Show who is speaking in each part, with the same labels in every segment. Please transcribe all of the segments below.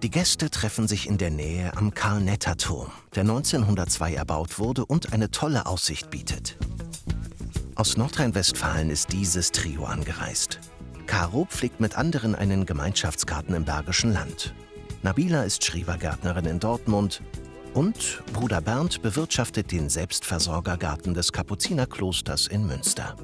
Speaker 1: Die Gäste treffen sich in der Nähe am Karl-Netter-Turm, der 1902 erbaut wurde und eine tolle Aussicht bietet. Aus Nordrhein-Westfalen ist dieses Trio angereist. Caro pflegt mit anderen einen Gemeinschaftsgarten im Bergischen Land. Nabila ist Schrebergärtnerin in Dortmund. Und Bruder Bernd bewirtschaftet den Selbstversorgergarten des Kapuzinerklosters in Münster.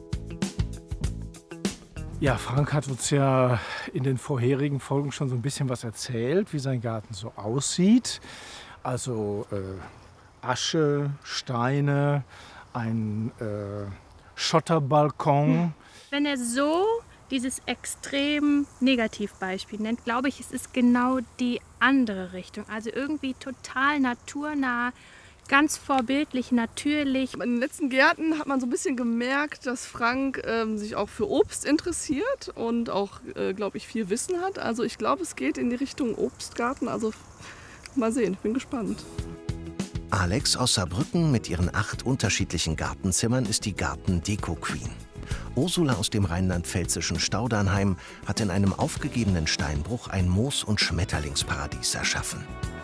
Speaker 2: Ja, Frank hat uns ja in den vorherigen Folgen schon so ein bisschen was erzählt, wie sein Garten so aussieht. Also Asche, Steine, ein Schotterbalkon.
Speaker 3: Wenn er so dieses extrem Negativbeispiel nennt, glaube ich, es ist genau die andere Richtung. Also irgendwie total naturnah, ganz vorbildlich, natürlich.
Speaker 4: In den letzten Gärten hat man so ein bisschen gemerkt, dass Frank sich auch für Obst interessiert und auch, glaube ich, viel Wissen hat. Also ich glaube, es geht in die Richtung Obstgarten. Also mal sehen, ich bin gespannt.
Speaker 1: Alex aus Saarbrücken mit ihren 8 unterschiedlichen Gartenzimmern ist die Garten-Deko-Queen. Ursula aus dem rheinland-pfälzischen Staudernheim hat in einem aufgegebenen Steinbruch ein Moos- und Schmetterlingsparadies erschaffen.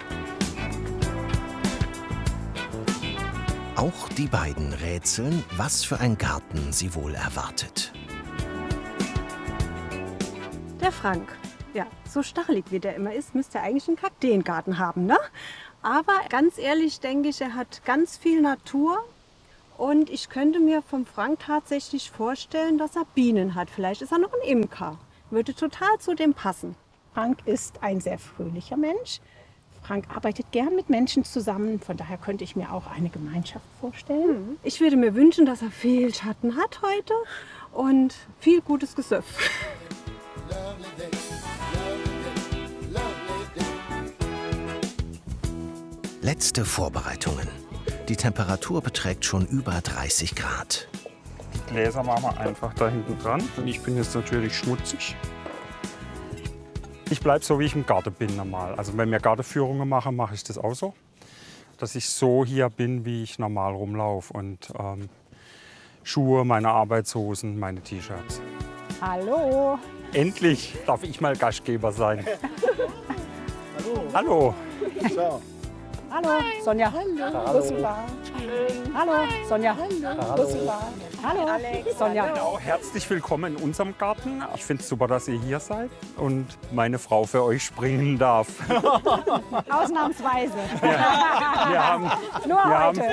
Speaker 1: Auch die beiden rätseln, was für ein Garten sie wohl erwartet.
Speaker 5: Der Frank, ja, so stachelig wie der immer ist, müsste er eigentlich einen Kakteengarten haben, ne? Aber ganz ehrlich denke ich, er hat ganz viel Natur. Und ich könnte mir vom Frank tatsächlich vorstellen, dass er Bienen hat. Vielleicht ist er noch ein Imker. Würde total zu dem passen.
Speaker 6: Frank ist ein sehr fröhlicher Mensch. Frank arbeitet gern mit Menschen zusammen. Von daher könnte ich mir auch eine Gemeinschaft vorstellen.
Speaker 5: Ich würde mir wünschen, dass er viel Schatten hat heute und viel gutes Gesöff.
Speaker 1: Letzte Vorbereitungen. Die Temperatur beträgt schon über 30 Grad.
Speaker 7: Die Gläser machen wir einfach da hinten dran. Und ich bin jetzt natürlich schmutzig. Ich bleibe so, wie ich im Garten bin normal. Also wenn wir Gartenführungen machen, mache ich das auch so. Dass ich so hier bin, wie ich normal rumlaufe. Und Schuhe, meine Arbeitshosen, meine T-Shirts.
Speaker 6: Hallo.
Speaker 7: Endlich darf ich mal Gastgeber sein. Hallo. Hallo.
Speaker 6: So. Hallo, Sonja. Hallo. Ursula. Hallo, Sonja. Hallo. Ursula. Hallo, Alex. Sonja.
Speaker 7: Genau, herzlich willkommen in unserem Garten. Ich finde es super, dass ihr hier seid und meine Frau für euch springen darf.
Speaker 6: Ausnahmsweise.
Speaker 7: Wir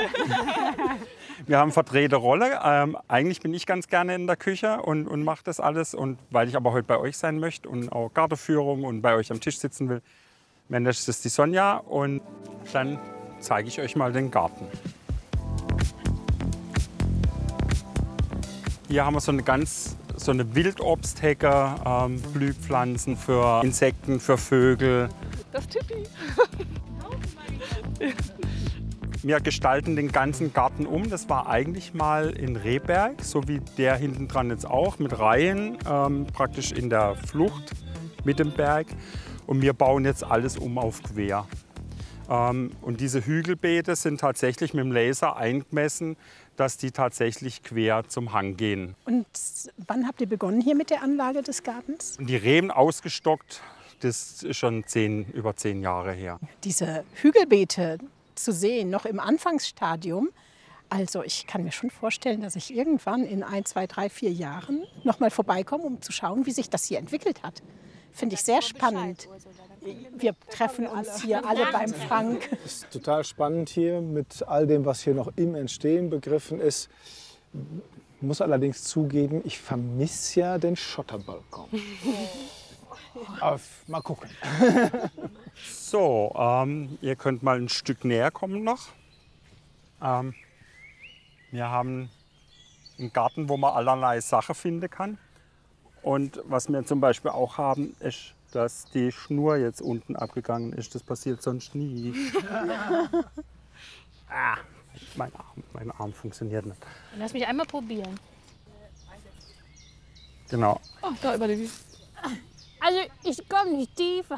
Speaker 7: haben verdrehte Rolle. Eigentlich bin ich ganz gerne in der Küche und mache das alles. Und weil ich aber heute bei euch sein möchte und auch Gartenführung und bei euch am Tisch sitzen will, managt das die Sonja und dann zeige ich euch mal den Garten. Hier haben wir so eine Wildobsthecke, Blühpflanzen für Insekten, für Vögel.
Speaker 4: Das Tippi.
Speaker 7: Wir gestalten den ganzen Garten um. Das war eigentlich mal in Rehberg, so wie der hinten dran jetzt auch, mit Reihen, praktisch in der Flucht mit dem Berg. Und wir bauen jetzt alles um auf quer. Und diese Hügelbeete sind tatsächlich mit dem Laser eingemessen, dass die tatsächlich quer zum Hang gehen.
Speaker 6: Und wann habt ihr begonnen hier mit der Anlage des Gartens?
Speaker 7: Und die Reben ausgestockt, das ist schon über 10 Jahre her.
Speaker 6: Diese Hügelbeete zu sehen, noch im Anfangsstadium. Also ich kann mir schon vorstellen, dass ich irgendwann in 1, 2, 3, 4 Jahren noch mal vorbeikomme, um zu schauen, wie sich das hier entwickelt hat. Finde ich sehr spannend. Wir treffen uns hier alle beim Frank.
Speaker 8: Es ist total spannend hier mit all dem, was hier noch im Entstehen begriffen ist. Ich muss allerdings zugeben, ich vermisse ja den Schotterbalkon. Aber mal gucken.
Speaker 7: So, ihr könnt mal ein Stück näher kommen noch. Wir haben einen Garten, wo man allerlei Sachen finden kann. Und was wir zum Beispiel auch haben, ist, dass die Schnur jetzt unten abgegangen ist. Das passiert sonst nie. Mein Arm funktioniert nicht.
Speaker 3: Lass mich einmal probieren.
Speaker 7: Genau.
Speaker 4: Oh, da über die.
Speaker 3: Also ich komme nicht tiefer.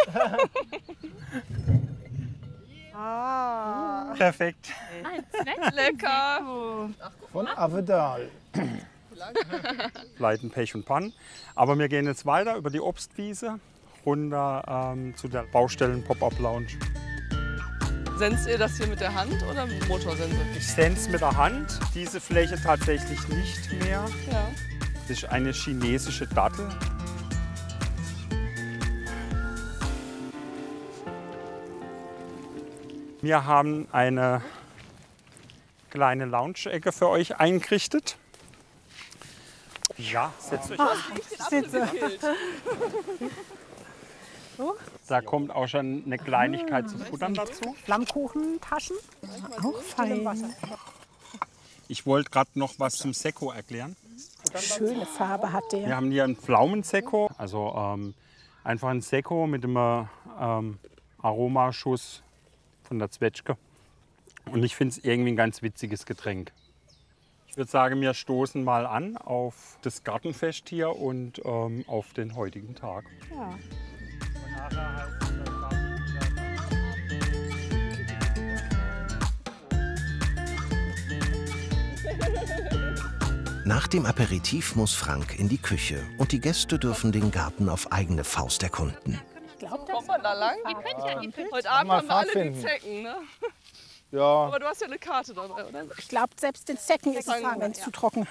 Speaker 7: Perfekt.
Speaker 4: Lecker.
Speaker 8: Von Avedal.
Speaker 7: Leiden, Pech und Pannen. Aber wir gehen jetzt weiter über die Obstwiese runter zu der Baustellen-Pop-Up-Lounge.
Speaker 4: Senzt ihr das hier mit der Hand oder mit Motorsense?
Speaker 7: Ich sense mit der Hand, diese Fläche tatsächlich nicht mehr.
Speaker 4: Ja.
Speaker 7: Das ist eine chinesische Dattel. Wir haben eine kleine Lounge-Ecke für euch eingerichtet. Ja, setzt euch Da kommt auch schon eine Kleinigkeit zum Futtern dazu.
Speaker 6: Flammkuchentaschen, auch fein.
Speaker 7: Ich wollte gerade noch was zum Sekko erklären.
Speaker 6: Schöne Farbe hat der.
Speaker 7: Wir haben hier einen Pflaumensekko, also einfach ein Sekko mit einem Aromaschuss von der Zwetschge. Und ich finde es irgendwie ein ganz witziges Getränk. Ich würde sagen, wir stoßen mal an auf das Gartenfest hier und auf den heutigen Tag.
Speaker 5: Ja.
Speaker 1: Nach dem Aperitif muss Frank in die Küche und die Gäste dürfen den Garten auf eigene Faust erkunden.
Speaker 4: Kommt man da lang? Heute Abend haben wir alle die Zecken, ne?
Speaker 8: Ja.
Speaker 4: Aber du hast ja eine Karte dabei, oder?
Speaker 6: Ich glaube, selbst den Zecken ist es, wenn es zu trocken.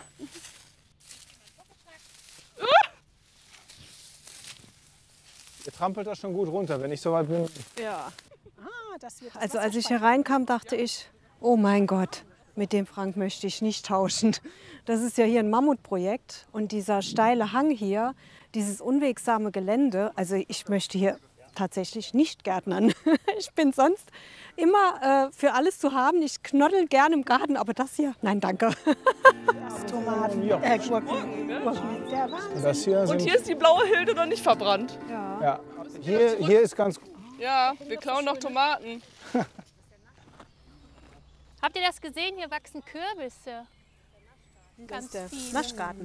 Speaker 8: Ihr trampelt das schon gut runter, wenn ich soweit bin.
Speaker 4: Ja.
Speaker 5: Also als ich hier reinkam, dachte ich, oh mein Gott, mit dem Frank möchte ich nicht tauschen. Das ist ja hier ein Mammutprojekt und dieser steile Hang hier, dieses unwegsame Gelände, also ich möchte hier tatsächlich nicht gärtnern. Ich bin sonst immer für alles zu haben. Ich knoddel gerne im Garten, aber das hier, nein, danke.
Speaker 6: Tomaten, Gurken. Der Wahnsinn.
Speaker 8: Das hier
Speaker 4: Und hier ist die blaue Hilde noch nicht verbrannt.
Speaker 8: ja. Hier ist ganz gut.
Speaker 4: Ja, wir klauen noch Tomaten.
Speaker 3: Habt ihr das gesehen? Hier wachsen Kürbisse. Ganz viele.
Speaker 5: Naschgarten.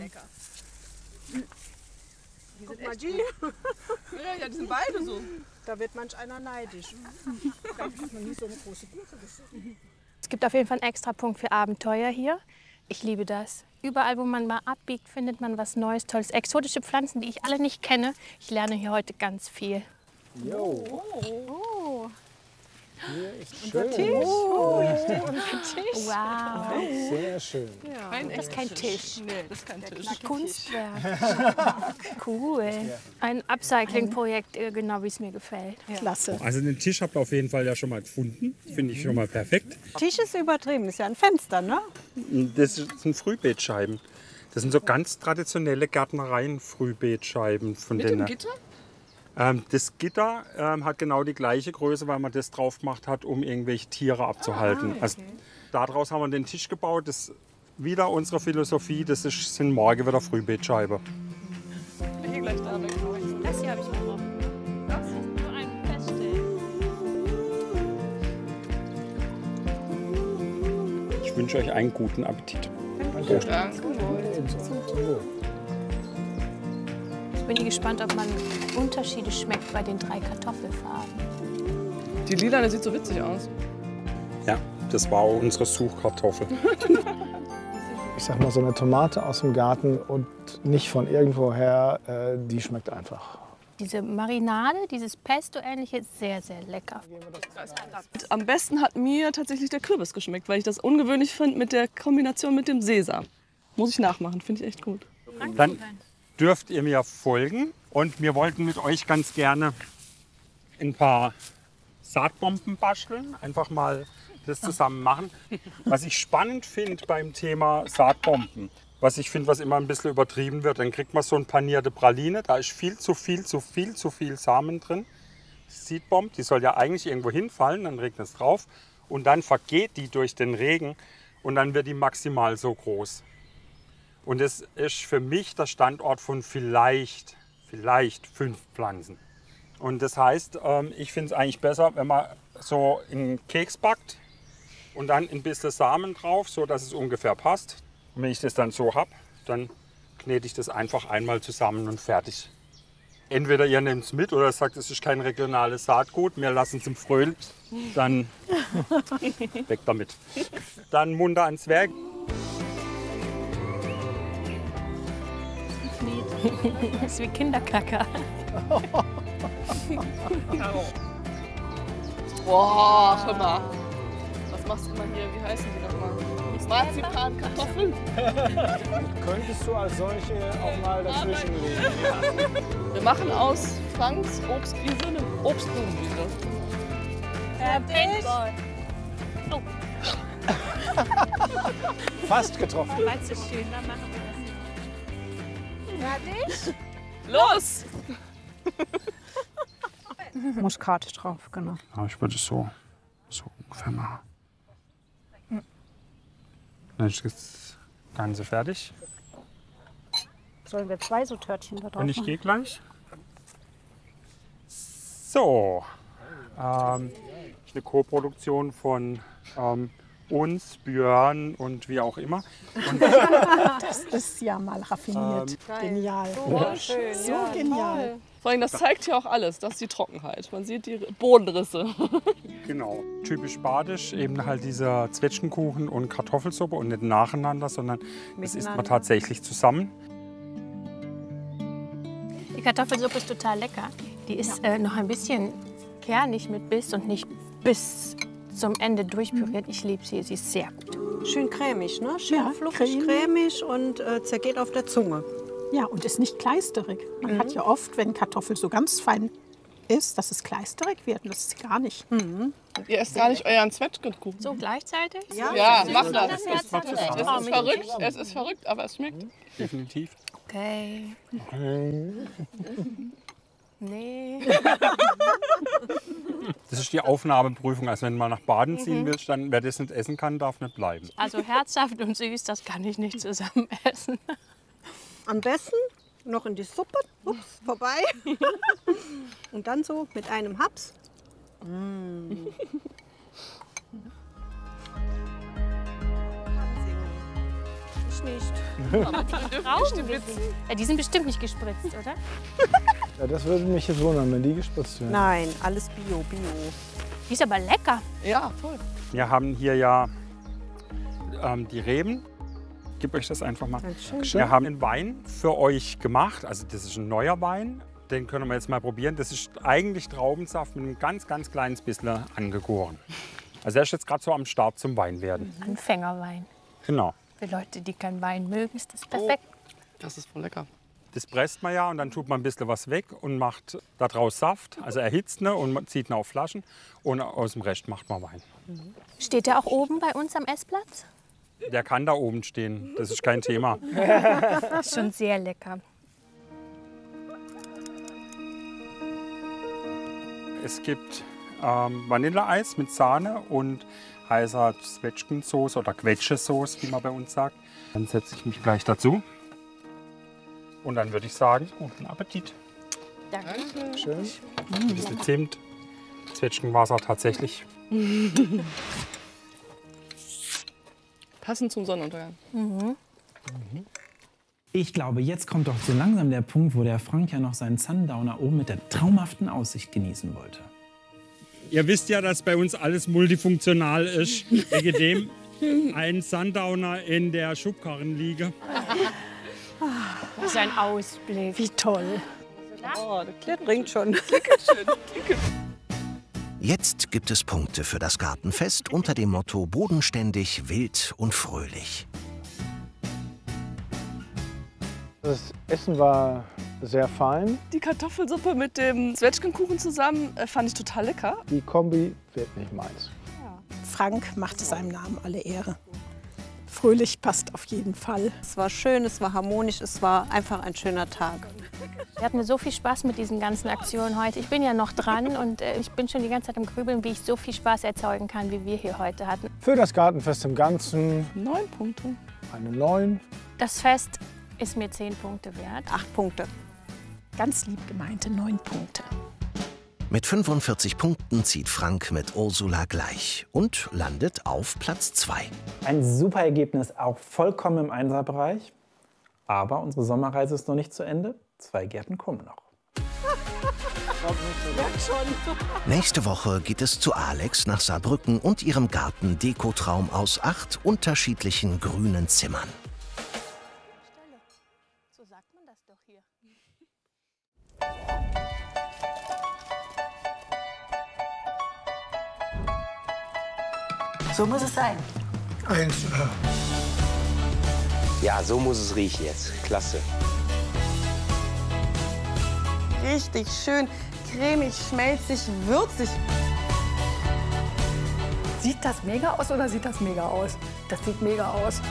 Speaker 4: Guck mal, die. Ja, die sind beide so.
Speaker 6: Da wird manch einer neidisch. Da hat man nie so eine große Gurke gesehen.
Speaker 3: Es gibt auf jeden Fall einen extra Punkt für Abenteuer hier. Ich liebe das. Überall, wo man mal abbiegt, findet man was Neues, Tolles. Exotische Pflanzen, die ich alle nicht kenne. Ich lerne hier heute ganz viel.
Speaker 8: Jo.
Speaker 3: Oh.
Speaker 8: Hier ist schön.
Speaker 3: Wow.
Speaker 8: Sehr schön.
Speaker 3: Das ist kein Tisch.
Speaker 4: Nee, das ist kein Tisch.
Speaker 3: Kunstwerk. Cool. Ein Upcycling-Projekt, genau wie es mir gefällt.
Speaker 6: Klasse.
Speaker 7: Also den Tisch habt ihr auf jeden Fall ja schon mal gefunden. Finde ich schon mal perfekt.
Speaker 5: Tisch ist übertrieben, ist ja ein Fenster, ne?
Speaker 7: Das sind Frühbeetscheiben. Das sind so ganz traditionelle Gärtnereien-Frühbeetscheiben.
Speaker 4: Mit dem Gitter?
Speaker 7: Das Gitter hat genau die gleiche Größe, weil man das drauf gemacht hat, um irgendwelche Tiere abzuhalten. Also, daraus haben wir den Tisch gebaut. Das ist wieder unsere Philosophie. Das sind morgen wieder Frühbeetscheibe.
Speaker 4: Hier gleich da weg.
Speaker 3: Das hier habe ich gebrochen. Das ist nur ein Feststellen.
Speaker 7: Ich wünsche euch einen guten Appetit.
Speaker 3: Ich bin gespannt, ob man Unterschiede schmeckt bei den 3 Kartoffelfarben.
Speaker 4: Die lilane sieht so witzig aus.
Speaker 7: Ja, das war auch unsere Suchkartoffel.
Speaker 8: Ich sag mal, so eine Tomate aus dem Garten und nicht von irgendwoher, die schmeckt einfach.
Speaker 3: Diese Marinade, dieses Pesto-ähnliche, ist sehr, sehr lecker.
Speaker 4: Am besten hat mir tatsächlich der Kürbis geschmeckt, weil ich das ungewöhnlich fand mit der Kombination mit dem Sesam. Muss ich nachmachen, finde ich echt gut.
Speaker 7: Dann dürft ihr mir folgen und wir wollten mit euch ganz gerne ein paar Saatbomben basteln, einfach mal das zusammen machen. Was ich spannend finde beim Thema Saatbomben, was ich finde, was immer ein bisschen übertrieben wird, dann kriegt man so eine panierte Praline, da ist viel zu viel Samen drin. Die Seedbomb, die soll ja eigentlich irgendwo hinfallen, dann regnet es drauf und dann vergeht die durch den Regen und dann wird die maximal so groß. Und das ist für mich der Standort von vielleicht 5 Pflanzen. Und das heißt, ich finde es eigentlich besser, wenn man so einen Keks backt und dann ein bisschen Samen drauf, so dass es ungefähr passt. Und wenn ich das dann so habe, dann knete ich das einfach einmal zusammen und fertig. Entweder ihr nehmt es mit oder sagt, es ist kein regionales Saatgut, wir lassen es im Fröhlich, dann weg damit. Dann munter ans Werk.
Speaker 3: Das ist wie Kinderkacker.
Speaker 4: Boah, hör mal. Was machst du immer hier? Wie heißen die nochmal? Marzipankartoffeln.
Speaker 8: Könntest du als solche auch mal dazwischen legen?
Speaker 4: Wir machen aus Franks Obstwiese eine Obstblumenwiese.
Speaker 3: Paintball.
Speaker 8: Fast getroffen.
Speaker 3: Weil es so schön, dann machen wir das.
Speaker 5: Fertig?
Speaker 4: Los!
Speaker 5: Muskat drauf, genau.
Speaker 7: Ja, ich würde es so ungefähr machen. Dann ist das Ganze fertig.
Speaker 5: Sollen wir 2 so Törtchen da drauf
Speaker 7: Und ich
Speaker 5: machen?
Speaker 7: gehe gleich. So. Eine Co-Produktion von uns, Björn und wie auch immer. Und
Speaker 6: Das ist ja mal raffiniert. Genial.
Speaker 4: Oh, schön.
Speaker 6: So genial.
Speaker 4: Vor allem, das zeigt ja auch alles. Das ist die Trockenheit. Man sieht die Bodenrisse.
Speaker 7: genau, typisch badisch, eben halt dieser Zwetschgenkuchen und Kartoffelsuppe und nicht nacheinander, sondern das isst man tatsächlich zusammen.
Speaker 3: Die Kartoffelsuppe ist total lecker. Die ist noch ein bisschen kernig mit Biss und nicht bis zum Ende durchpüriert. Ich liebe sie, sie ist sehr gut.
Speaker 5: Schön cremig, ne? Schön
Speaker 6: Ja,
Speaker 5: fluffig, cremig und zergeht auf der Zunge.
Speaker 6: Ja, und ist nicht kleisterig. Man hat ja oft, wenn Kartoffel so ganz fein ist, dass es kleisterig wird. Und das ist gar nicht.
Speaker 4: Ihr esst gar nicht euren Zwetschgenkuchen.
Speaker 3: So gleichzeitig?
Speaker 4: Ja, mach das.
Speaker 7: Das ist mal zusammen.
Speaker 4: Es ist verrückt, es ist verrückt, aber es schmeckt.
Speaker 7: Definitiv.
Speaker 3: Okay. Nee.
Speaker 7: Das ist die Aufnahmeprüfung. Also wenn du mal nach Baden ziehen willst, dann wer das nicht essen kann, darf nicht bleiben.
Speaker 3: Also herzhaft und süß, das kann ich nicht zusammen essen.
Speaker 5: Am besten noch in die Suppe. Ups, vorbei. Und dann so mit einem Haps.
Speaker 3: Ich nicht. Ja, die sind bestimmt nicht gespritzt, oder?
Speaker 8: Ja, das würde mich jetzt wundern, wenn die gespritzt werden.
Speaker 5: Nein, alles Bio.
Speaker 3: Die ist aber lecker.
Speaker 4: Ja, voll.
Speaker 7: Wir haben hier ja die Reben. Ich gebe euch das einfach mal. Wir haben einen Wein für euch gemacht. Also das ist ein neuer Wein. Den können wir jetzt mal probieren. Das ist eigentlich Traubensaft mit einem ganz, ganz kleines bisschen angegoren. Also er ist jetzt gerade so am Start zum Wein werden.
Speaker 3: Anfängerwein.
Speaker 7: Genau.
Speaker 3: Für Leute, die keinen Wein mögen, ist das perfekt.
Speaker 4: Das ist voll lecker.
Speaker 7: Das presst man ja und dann tut man ein bisschen was weg und macht daraus Saft. Also erhitzt ne und man zieht ihn auf Flaschen und aus dem Rest macht man Wein.
Speaker 3: Steht der auch oben bei uns am Essplatz?
Speaker 7: Der kann da oben stehen, das ist kein Thema.
Speaker 3: Das ist schon sehr lecker.
Speaker 7: Es gibt Vanilleeis mit Sahne und heißer Zwetschgensoße oder Quetschesoße, wie man bei uns sagt. Dann setze ich mich gleich dazu. Und dann würde ich sagen, guten Appetit.
Speaker 3: Danke.
Speaker 8: Schön.
Speaker 7: Ein bisschen Zimt, Zwetschgenwasser tatsächlich.
Speaker 4: Passend zum Sonnenuntergang.
Speaker 9: Ich glaube, jetzt kommt doch so langsam der Punkt, wo der Frank ja noch seinen Sundowner oben mit der traumhaften Aussicht genießen wollte.
Speaker 7: Ihr wisst ja, dass bei uns alles multifunktional ist. Wegen dem ein Sundowner in der Schubkarrenliege.
Speaker 3: Das ist ein Ausblick.
Speaker 6: Wie toll.
Speaker 4: Oh,
Speaker 5: Das bringt schon.
Speaker 1: Jetzt gibt es Punkte für das Gartenfest unter dem Motto bodenständig, wild und fröhlich.
Speaker 8: Das Essen war sehr fein.
Speaker 4: Die Kartoffelsuppe mit dem Zwetschgenkuchen zusammen fand ich total lecker.
Speaker 8: Die Kombi wird nicht meins.
Speaker 6: Frank machte seinem Namen alle Ehre. Fröhlich passt auf jeden Fall.
Speaker 5: Es war schön, es war harmonisch, es war einfach ein schöner Tag.
Speaker 3: Wir hatten so viel Spaß mit diesen ganzen Aktionen heute. Ich bin ja noch dran und ich bin schon die ganze Zeit am Grübeln, wie ich so viel Spaß erzeugen kann, wie wir hier heute hatten.
Speaker 8: Für das Gartenfest im Ganzen
Speaker 4: 9 Punkte.
Speaker 8: eine 9.
Speaker 3: Das Fest ist mir 10 Punkte wert.
Speaker 5: 8 Punkte.
Speaker 6: Ganz lieb gemeinte 9 Punkte.
Speaker 1: Mit 45 Punkten zieht Frank mit Ursula gleich und landet auf Platz 2.
Speaker 9: Ein super Ergebnis, auch vollkommen im Einserbereich. Aber unsere Sommerreise ist noch nicht zu Ende. 2 Gärten kommen noch.
Speaker 1: Nächste Woche geht es zu Alex nach Saarbrücken und ihrem Garten-Dekotraum aus 8 unterschiedlichen grünen Zimmern.
Speaker 3: So sagt man das doch hier.
Speaker 10: So muss es sein.
Speaker 2: 1.
Speaker 11: Ja, so muss es riechen jetzt. Klasse.
Speaker 4: Richtig schön cremig, schmelzig, würzig.
Speaker 10: Sieht das mega aus oder sieht das mega aus? Das sieht mega aus.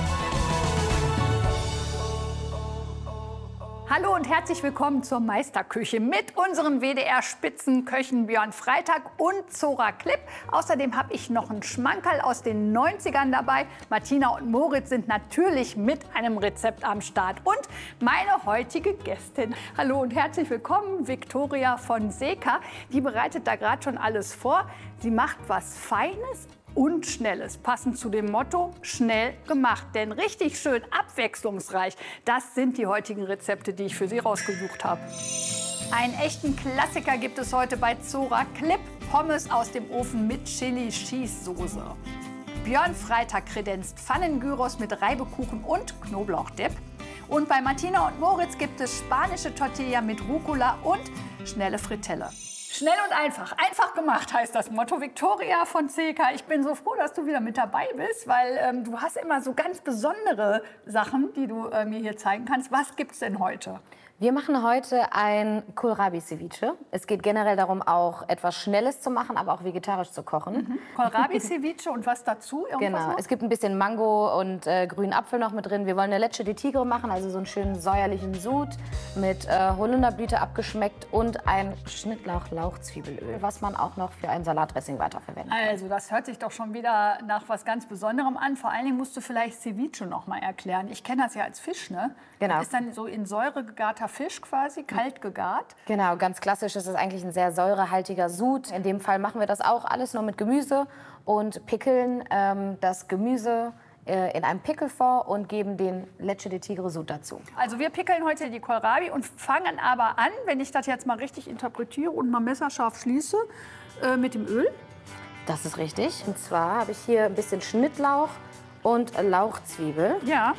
Speaker 10: Hallo und herzlich willkommen zur Meisterküche mit unseren WDR-Spitzenköchen Björn Freitag und Zora Klipp. Außerdem habe ich noch einen Schmankerl aus den 90ern dabei. Martina und Moritz sind natürlich mit einem Rezept am Start. Und meine heutige Gästin. Hallo und herzlich willkommen, Viktoria von Seka. Die bereitet da gerade schon alles vor. Sie macht was Feines und Schnelles, passend zu dem Motto schnell gemacht. Denn richtig schön abwechslungsreich, das sind die heutigen Rezepte, die ich für Sie rausgesucht habe. Einen echten Klassiker gibt es heute bei Zora Klipp. Pommes aus dem Ofen mit Chili-Cheese-Soße. Björn Freitag kredenzt Pfannengyros mit Reibekuchen und Knoblauchdip. Und bei Martina und Moritz gibt es spanische Tortilla mit Rucola und schnelle Fritelle. Schnell und einfach. Einfach gemacht heißt das Motto. Viktoria von Seka, ich bin so froh, dass du wieder mit dabei bist, weil du hast immer so ganz besondere Sachen, die du mir hier zeigen kannst. Was gibt's denn heute?
Speaker 12: Wir machen heute ein Kohlrabi-Ceviche. Es geht generell darum, auch etwas Schnelles zu machen, aber auch vegetarisch zu kochen.
Speaker 10: Kohlrabi-Ceviche und was dazu?
Speaker 12: Genau.
Speaker 10: Noch?
Speaker 12: Es gibt ein bisschen Mango und grünen Apfel noch mit drin. Wir wollen eine Leche de Tigre machen, also so einen schönen säuerlichen Sud mit Holunderblüte abgeschmeckt und ein Schnittlauch-Lauchzwiebelöl, was man auch noch für ein Salatdressing weiterverwenden kann.
Speaker 10: Also das hört sich doch schon wieder nach was ganz Besonderem an. Vor allen Dingen musst du vielleicht Ceviche noch mal erklären. Ich kenne das ja als Fisch, ne?
Speaker 12: Genau.
Speaker 10: Das ist dann so in Säure gegarter Fisch quasi, kalt gegart.
Speaker 12: Genau, ganz klassisch ist es eigentlich ein sehr säurehaltiger Sud. In dem Fall machen wir das auch alles nur mit Gemüse und pickeln das Gemüse in einem Pickel vor und geben den Leche de Tigre Sud dazu.
Speaker 10: Also wir pickeln heute die Kohlrabi und fangen aber an, wenn ich das jetzt mal richtig interpretiere und mal messerscharf schließe, mit dem Öl.
Speaker 12: Das ist richtig. Und zwar habe ich hier ein bisschen Schnittlauch und Lauchzwiebel.
Speaker 10: Ja.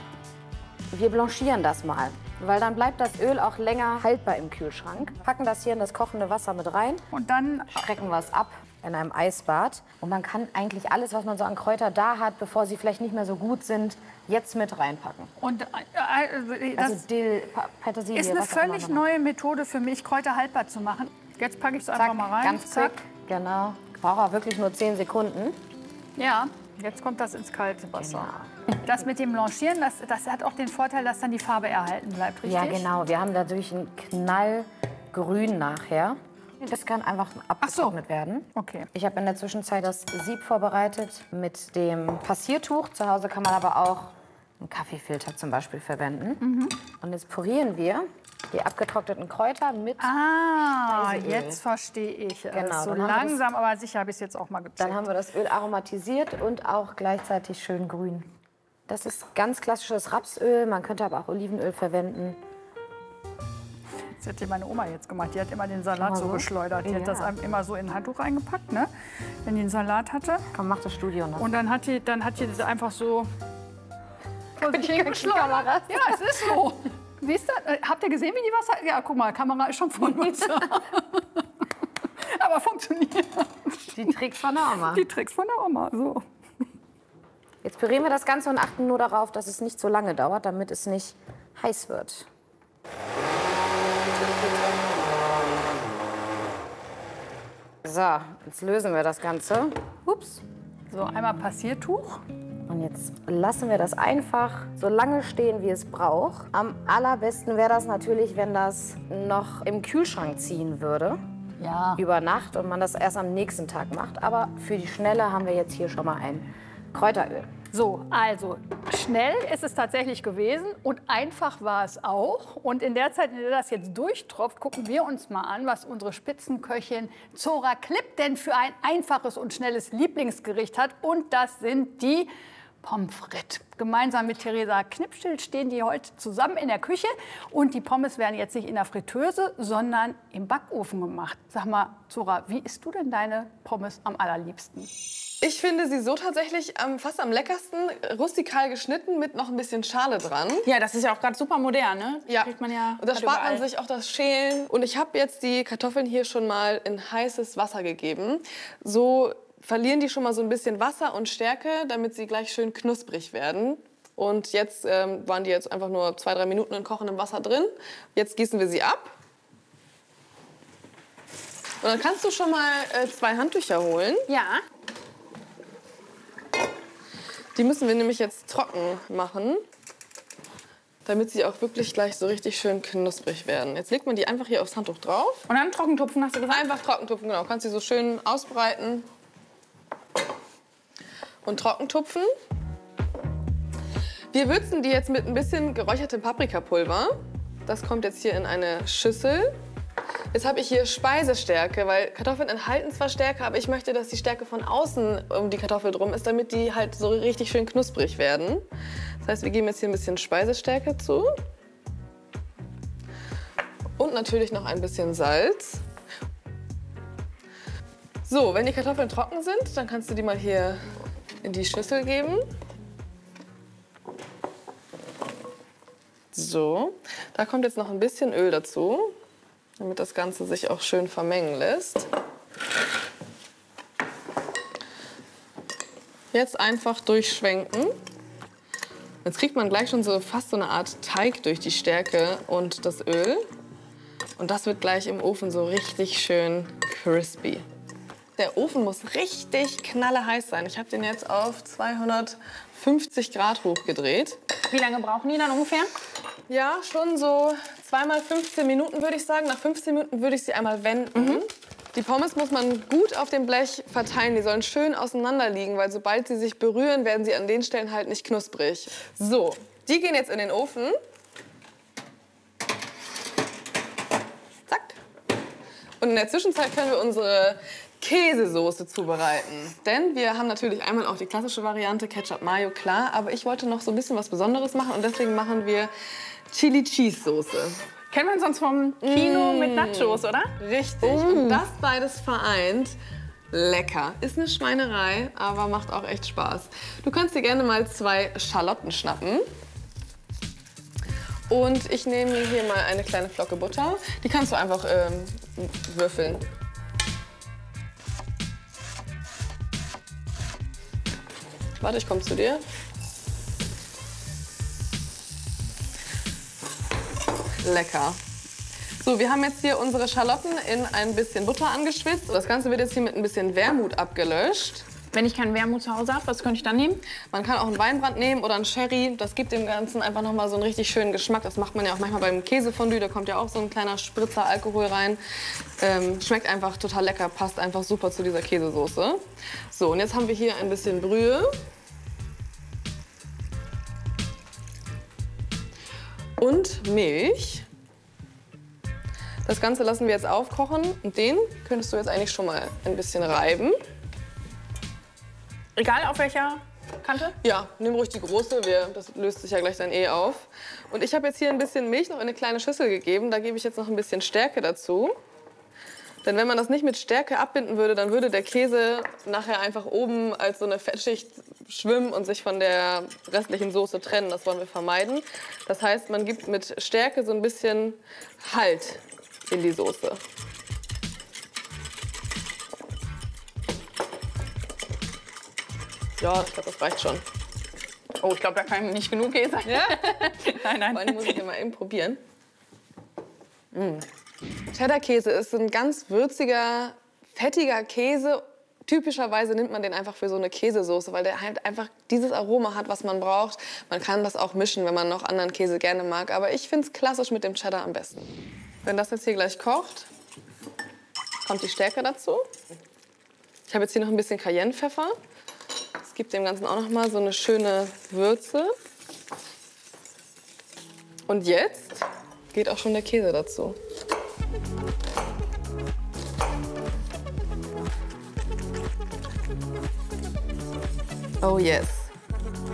Speaker 12: Wir blanchieren das mal, weil dann bleibt das Öl auch länger haltbar im Kühlschrank. Packen das hier in das kochende Wasser mit rein.
Speaker 10: Und dann
Speaker 12: strecken wir es ab in einem Eisbad. Und man kann eigentlich alles, was man so an Kräuter da hat, bevor sie vielleicht nicht mehr so gut sind, jetzt mit reinpacken.
Speaker 10: Und
Speaker 12: also Dill, Petersilie.
Speaker 10: Ist eine völlig neue Methode für mich, Kräuter haltbar zu machen. Jetzt packe ich es einfach mal rein.
Speaker 12: Ganz quick, genau. Braucht auch wirklich nur 10 Sekunden.
Speaker 10: Ja, jetzt kommt das ins kalte Wasser.
Speaker 12: Genau.
Speaker 10: Das mit dem Blanchieren, das hat auch den Vorteil, dass dann die Farbe erhalten bleibt, richtig?
Speaker 12: Ja, genau. Wir haben dadurch ein Knallgrün nachher. Das kann einfach abgetrocknet werden.
Speaker 10: Okay.
Speaker 12: Ich habe in der Zwischenzeit das Sieb vorbereitet mit dem Passiertuch. Zu Hause kann man aber auch einen Kaffeefilter zum Beispiel verwenden. Und jetzt pürieren wir die abgetrockneten Kräuter mit Speiseöl.
Speaker 10: Jetzt verstehe ich es.
Speaker 12: Genau,
Speaker 10: So langsam, aber sicher habe ich es jetzt auch mal gecheckt.
Speaker 12: Dann haben wir das Öl aromatisiert und auch gleichzeitig schön grün. Das ist ganz klassisches Rapsöl, man könnte aber auch Olivenöl verwenden.
Speaker 10: Das hat meine Oma jetzt gemacht. Die hat immer den Salat so geschleudert. Die hat das immer so in ein Handtuch eingepackt, ne? Wenn die einen Salat hatte.
Speaker 12: Komm, mach das Studio noch.
Speaker 10: Und dann hat die das einfach so vor sich hingeschleudert. Ja, es ist so. Siehst du, habt ihr gesehen, wie die was hat? Ja, guck mal, Kamera ist schon von uns. Aber funktioniert.
Speaker 12: Die Tricks von der Oma.
Speaker 10: Die Tricks von der Oma, so.
Speaker 12: Jetzt pürieren wir das Ganze und achten nur darauf, dass es nicht so lange dauert, damit es nicht heiß wird. So, jetzt lösen wir das Ganze. Ups.
Speaker 10: So, einmal Passiertuch.
Speaker 12: Und jetzt lassen wir das einfach so lange stehen, wie es braucht. Am allerbesten wäre das natürlich, wenn das noch im Kühlschrank ziehen würde.
Speaker 10: Ja.
Speaker 12: Über Nacht und man das erst am nächsten Tag macht. Aber für die Schnelle haben wir jetzt hier schon mal ein Kräuteröl.
Speaker 10: So, also schnell ist es tatsächlich gewesen und einfach war es auch. Und in der Zeit, in der das jetzt durchtropft, gucken wir uns mal an, was unsere Spitzenköchin Zora Klipp denn für ein einfaches und schnelles Lieblingsgericht hat. Und das sind die Pommes frites. Gemeinsam mit Theresa Knipschild stehen die heute zusammen in der Küche. Und die Pommes werden jetzt nicht in der Fritteuse, sondern im Backofen gemacht. Sag mal, Zora, wie isst du denn deine Pommes am allerliebsten?
Speaker 4: Ich finde sie so tatsächlich fast am leckersten, rustikal geschnitten mit noch ein bisschen Schale dran.
Speaker 13: Ja, das ist ja auch gerade super modern, ne?
Speaker 4: Ja,
Speaker 13: kriegt man ja
Speaker 4: und da spart
Speaker 13: überall.
Speaker 4: man sich auch das Schälen. Und ich habe jetzt die Kartoffeln hier schon mal in heißes Wasser gegeben. So verlieren die schon mal so ein bisschen Wasser und Stärke, damit sie gleich schön knusprig werden. Und jetzt waren die jetzt einfach nur 2-3 Minuten in kochendem Wasser drin. Jetzt gießen wir sie ab. Und dann kannst du schon mal 2 Handtücher holen.
Speaker 13: Ja.
Speaker 4: Die müssen wir nämlich jetzt trocken machen, damit sie auch wirklich gleich so richtig schön knusprig werden. Jetzt legt man die einfach hier aufs Handtuch drauf.
Speaker 13: Und dann Trockentupfen, hast du gesagt?
Speaker 4: Einfach Trockentupfen, genau. Kannst sie so schön ausbreiten und Trockentupfen. Wir würzen die jetzt mit ein bisschen geräuchertem Paprikapulver. Das kommt jetzt hier in eine Schüssel. Jetzt habe ich hier Speisestärke, weil Kartoffeln enthalten zwar Stärke, aber ich möchte, dass die Stärke von außen um die Kartoffel drum ist, damit die halt so richtig schön knusprig werden. Das heißt, wir geben jetzt hier ein bisschen Speisestärke zu. Und natürlich noch ein bisschen Salz. So, wenn die Kartoffeln trocken sind, dann kannst du die mal hier in die Schüssel geben. So, da kommt jetzt noch ein bisschen Öl dazu, damit das Ganze sich auch schön vermengen lässt. Jetzt einfach durchschwenken. Jetzt kriegt man gleich schon so fast so eine Art Teig durch die Stärke und das Öl. Und das wird gleich im Ofen so richtig schön crispy. Der Ofen muss richtig knalleheiß sein. Ich habe den jetzt auf 250 Grad hochgedreht.
Speaker 13: Wie lange brauchen die dann ungefähr?
Speaker 4: Ja, schon so 2 mal 15 Minuten, würde ich sagen. Nach 15 Minuten würde ich sie einmal wenden. Die Pommes muss man gut auf dem Blech verteilen. Die sollen schön auseinander liegen, weil sobald sie sich berühren, werden sie an den Stellen halt nicht knusprig. So, die gehen jetzt in den Ofen. Zack. Und in der Zwischenzeit können wir unsere Käsesoße zubereiten. Denn wir haben natürlich einmal auch die klassische Variante, Ketchup, Mayo, klar. Aber ich wollte noch so ein bisschen was Besonderes machen und deswegen machen wir Chili Cheese Soße.
Speaker 13: Kennt man sonst vom Kino mit Nachos, oder?
Speaker 4: Richtig. Und das beides vereint, lecker. Ist eine Schweinerei, aber macht auch echt Spaß. Du kannst dir gerne mal 2 Schalotten schnappen. Und ich nehme mir hier mal eine kleine Flocke Butter. Die kannst du einfach würfeln. Warte, ich komme zu dir. Lecker. So, wir haben jetzt hier unsere Schalotten in ein bisschen Butter angeschwitzt. Das Ganze wird jetzt hier mit ein bisschen Wermut abgelöscht.
Speaker 13: Wenn ich keinen Wermut zu Hause habe, was könnte ich dann nehmen?
Speaker 4: Man kann auch einen Weinbrand nehmen oder einen Sherry. Das gibt dem Ganzen einfach noch mal so einen richtig schönen Geschmack. Das macht man ja auch manchmal beim Käsefondue. Da kommt ja auch so ein kleiner Spritzer Alkohol rein. Schmeckt einfach total lecker, passt einfach super zu dieser Käsesoße. So, und jetzt haben wir hier ein bisschen Brühe. Und Milch. Das Ganze lassen wir jetzt aufkochen und den könntest du jetzt eigentlich schon mal ein bisschen reiben.
Speaker 13: Egal auf welcher Kante?
Speaker 4: Ja, nimm ruhig die große, das löst sich ja gleich dann auf. Und ich habe jetzt hier ein bisschen Milch noch in eine kleine Schüssel gegeben, da gebe ich jetzt noch ein bisschen Stärke dazu. Denn wenn man das nicht mit Stärke abbinden würde, dann würde der Käse nachher einfach oben als so eine Fettschicht schwimmen und sich von der restlichen Soße trennen. Das wollen wir vermeiden. Das heißt, man gibt mit Stärke so ein bisschen Halt in die Soße. Ja, ich glaube, das reicht schon.
Speaker 13: Oh, ich glaube, da kann nicht genug Käse sein.
Speaker 4: Ja?
Speaker 13: Nein, nein.
Speaker 4: Vor allem muss ich hier mal eben probieren. Cheddar-Käse ist ein ganz würziger, fettiger Käse. Typischerweise nimmt man den einfach für so eine Käsesoße, weil der halt einfach dieses Aroma hat, was man braucht. Man kann das auch mischen, wenn man noch anderen Käse gerne mag. Aber ich finde es klassisch mit dem Cheddar am besten. Wenn das jetzt hier gleich kocht, kommt die Stärke dazu. Ich habe jetzt hier noch ein bisschen Cayennepfeffer. Das gibt dem Ganzen auch noch mal so eine schöne Würze. Und jetzt geht auch schon der Käse dazu. Oh yes.